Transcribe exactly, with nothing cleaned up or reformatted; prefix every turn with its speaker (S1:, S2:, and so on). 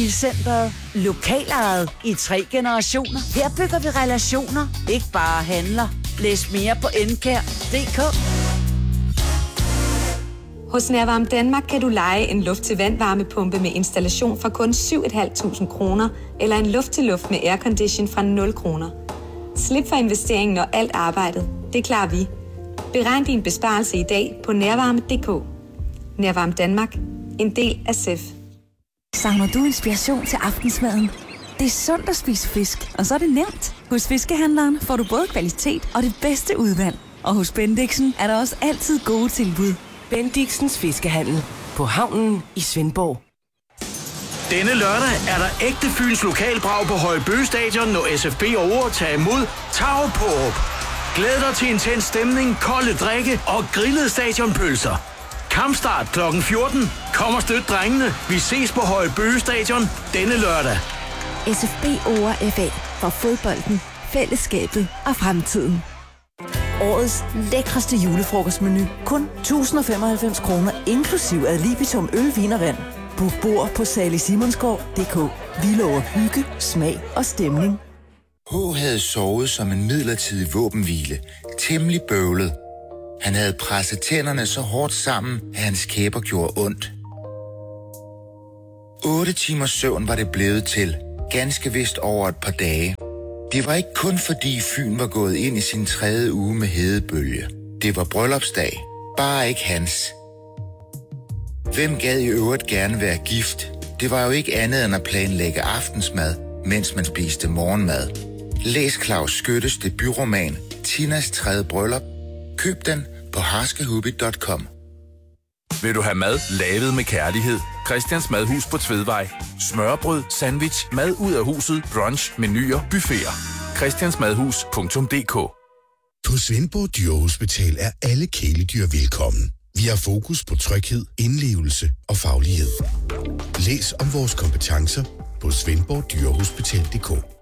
S1: Bilcenteret. Lokalejet i tre generationer. Her bygger vi relationer, ikke bare handler. Læs mere på enkær punktum d k.
S2: Hos Nærvarme Danmark kan du leje en luft-til-vand-varmepumpe med installation for kun syv tusind fem hundrede kroner, eller en luft-til-luft med aircondition fra nul kroner. Slip for investeringen og alt arbejdet. Det klarer vi. Beregn din besparelse i dag på nærvarme punktum d k. Nærvarme Danmark. En del af S E F.
S3: Savner du inspiration til aftensmaden? Det er sundt at spise fisk, og så er det nemt. Hos Fiskehandleren får du både kvalitet og det bedste udvalg. Og hos Bendixen er der også altid gode tilbud.
S4: Bendixens Fiskehandel på havnen i Svendborg.
S5: Denne lørdag er der ægte Fyns lokalbrag på Højbøge Stadion, når S F B og Ord tager imod Tav Pårup. Glæd dig til intens stemning, kolde drikke og grillede stadionpølser. Kampstart klokken fjorten. Kom og støt drengene. Vi ses på Højbøge Stadion denne lørdag.
S3: S F B Ord F A for fodbolden, fællesskabet og fremtiden. Årets lækreste julefrokostmenu. Kun tusind femoghalvfems kroner inklusiv ad libitum øl, vin og vand. Book bord på salig simonsgaard punktum d k. Vi lover hygge, smag og stemning.
S6: H havde sovet som en midlertidig våbenhvile. Temmelig bøvlet. Han havde presset tænderne så hårdt sammen, at hans kæber gjorde ondt. Otte timers søvn var det blevet til. Ganske vist over et par dage. Det var ikke kun fordi Fyn var gået ind i sin tredje uge med hedebølge. Det var bryllupsdag. Bare ikke hans. Hvem gad i øvrigt gerne være gift? Det var jo ikke andet end at planlægge aftensmad, mens man spiste morgenmad. Læs Claus Skyttes debutroman Tinas tredje bryllup. Køb den på harskehubby punktum com.
S7: Vil du have mad lavet med kærlighed? Christians Madhus på Tvedvej. Smørbrød, sandwich, mad ud af huset, brunch, menuer, buffeter. christiansmadhus punktum d k.
S8: På Svendborg Dyrehospital er alle kæledyr velkommen. Vi har fokus på tryghed, indlevelse og faglighed. Læs om vores kompetencer på svendborg dyrehospital punktum d k.